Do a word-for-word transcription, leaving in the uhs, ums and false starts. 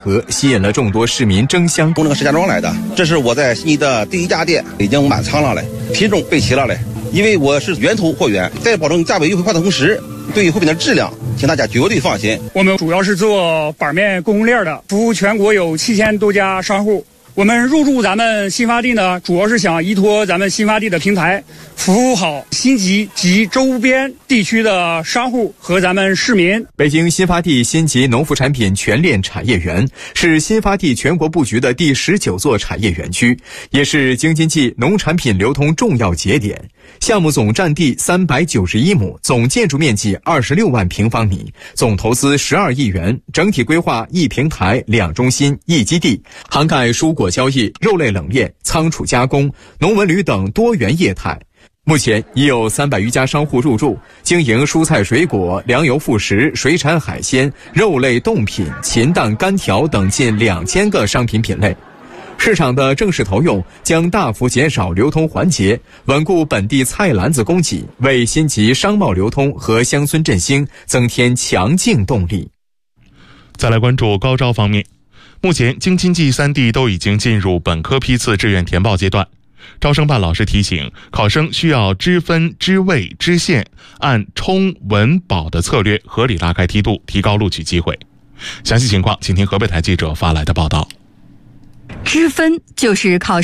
和吸引了众多市民争相从那个石家庄来的，这是我在悉尼的第一家店，已经满仓了嘞，品种备齐了嘞。因为我是源头货源，在保证价位优惠化的同时，对货品的质量，请大家绝对放心。 我们主要是做板面供应链的，服务全国有七千多家商户。我们入驻咱们新发地呢，主要是想依托咱们新发地的平台，服务好新集及周边地区的商户和咱们市民。 北京新发地新集农副产品全链产业园是新发地全国布局的第十九座产业园区，也是京津冀农产品流通重要节点。项目总占地三百九十一亩，总建筑面积二十六万平方米，总投资十二亿元，整体规划一平台、两中心、一基地，涵盖蔬果交易、肉类冷链、仓储加工、农文旅等多元业态。目前已有三百余家商户入驻，经营蔬菜水果、粮油副食、水产海鲜、肉类冻品、禽蛋干条等近两千个商品品类。市场的正式投用将大幅减少流通环节，稳固本地菜篮子供给，为新集商贸流通和乡村振兴增添强劲动力。 再来关注高招方面，目前京津冀三地都已经进入本科批次志愿填报阶段。招生办老师提醒，考生需要知分、知位、知县，按冲、稳、保的策略合理拉开梯度，提高录取机会。详细情况，请听河北台记者发来的报道。 知分就是考